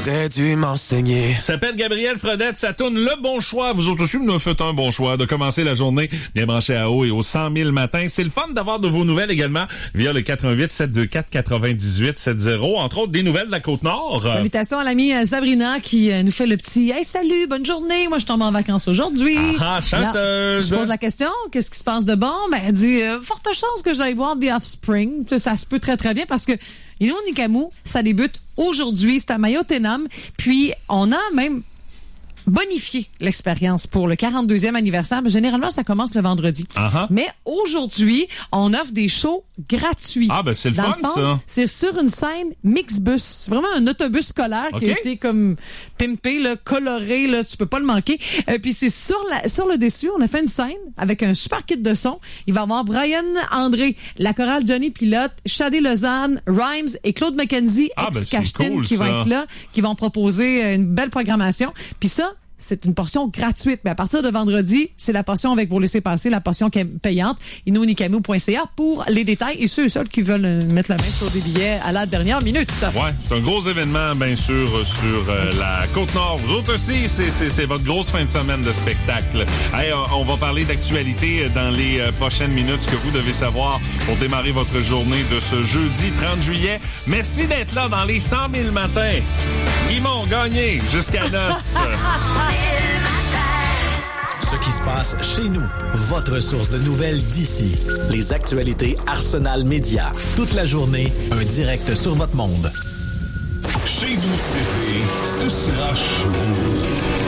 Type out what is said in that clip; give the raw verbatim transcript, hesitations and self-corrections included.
T'aurais dû m'enseigner. Ça s'appelle Gabriel Fredette, ça tourne le bon choix. Vous autres aussi, vous nous faites un bon choix de commencer la journée bien branché à haut et au cent mille matin. C'est le fun d'avoir de vos nouvelles également via le quatre un huit sept deux quatre quatre-vingt-dix-huit soixante. Entre autres, des nouvelles de la Côte-Nord. Salutations à l'amie Sabrina qui nous fait le petit « Hey, salut, bonne journée, moi je tombe en vacances aujourd'hui. » Ah, chanceuse! Je pose la question, qu'est-ce qui se passe de bon? Ben, elle dit euh, « Forte chance que j'aille voir The Offspring. » Ça se peut très très bien parce que Inonikamu, ça débute aujourd'hui, c'est à Mayotenam. Puis, on a même bonifié l'expérience pour le quarante-deuxième anniversaire. Mais généralement, ça commence le vendredi. Uh-huh. Mais aujourd'hui, on offre des shows gratuits. Ah, ben c'est le Dans fun, le fond, ça. C'est sur une scène Mixbus. C'est vraiment un autobus scolaire okay. qui a été comme pimpé, là, coloré, là, tu peux pas le manquer. Euh, puis c'est sur la sur le dessus, on a fait une scène avec un super kit de son. Il va y avoir Brian André, la chorale Johnny Pilote, Shadé Lausanne, Rhymes et Claude McKenzie, ah, ex-Cashtin, ben cool, qui ça. vont être là, qui vont proposer une belle programmation. Puis ça, c'est une portion gratuite. Mais à partir de vendredi, c'est la portion avec vos laissez-passer, la portion qui est payante. inonikamu point c a pour les détails et ceux et celles qui veulent mettre la main sur des billets à la dernière minute. Ouais, c'est un gros événement, bien sûr, sur euh, la Côte-Nord. Vous autres aussi, c'est, c'est, c'est votre grosse fin de semaine de spectacle. Hey, on va parler d'actualité dans les euh, prochaines minutes, ce que vous devez savoir pour démarrer votre journée de ce jeudi trente juillet. Merci d'être là dans les cent mille matins. Guimond, gagné jusqu'à neuf. Ce qui se passe chez nous, votre source de nouvelles d'ici. Les actualités Arsenal Média. Toute la journée, un direct sur votre monde. Chez vous cet été, ce sera chaud.